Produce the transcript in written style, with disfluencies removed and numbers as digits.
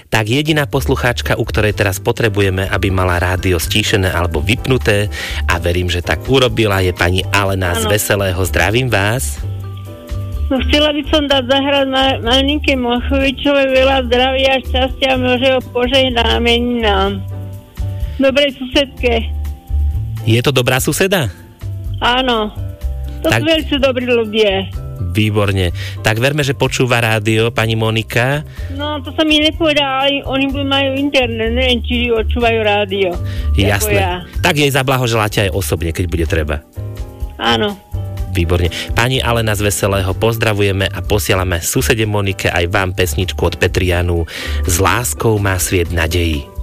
tak jediná poslucháčka, u ktorej teraz potrebujeme, aby mala rádio stíšené alebo vypnuté, a verím, že tak urobila, je pani Alena z Veselého. Zdravím vás. No, chcela by som dať zahrať Malinke Mochovičovej veľa zdravia, šťastia a Božieho požehnania. Dobrej susedke. Je to dobrá suseda? Áno. To sú veľmi dobrí ľudia. Výborne. Tak verme, že počúva rádio pani Monika. No, to sa mi nepovedá, ale oni majú internet, neviem, či počúvajú rádio. Jasné. Ja. Tak jej zablahoželáte aj osobne, keď bude treba. Áno. Výborne. Pani Alena z Veselého pozdravujeme a posielame susede Monike aj vám pesničku od Petrianu S láskou má sviet nadejí.